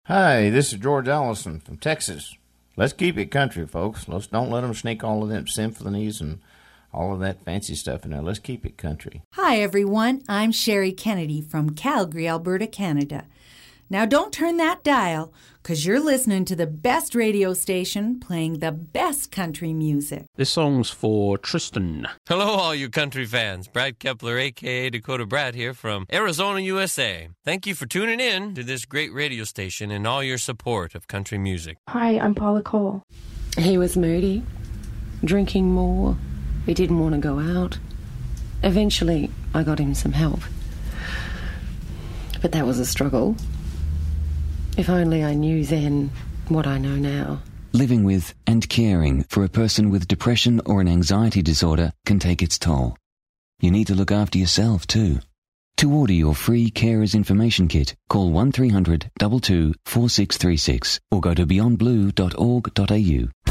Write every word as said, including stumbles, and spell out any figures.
Hi, this is George Allison from Texas. Let's keep it country, folks. Let's don't let them sneak all of them symphonies and all of that fancy stuff in there. Let's keep it country. Hi, everyone. I'm Sherry Kennedy from Calgary, Alberta, Canada. Now, don't turn that dial, because you're listening to the best radio station playing the best country music. This song's for Tristan. Hello, all you country fans. Brad Kepler, a k a. Dakota Brad here from Arizona, U S A. Thank you for tuning in to this great radio station and all your support of country music. Hi, I'm Paula Cole. He was moody, drinking more. He didn't want to go out. Eventually, I got him some help. But that was a struggle. If only I knew then what I know now. Living with and caring for a person with depression or an anxiety disorder can take its toll. You need to look after yourself too. To order your free Carers Information Kit, call one three hundred, two two, four six three six or go to beyond blue dot org dot a u.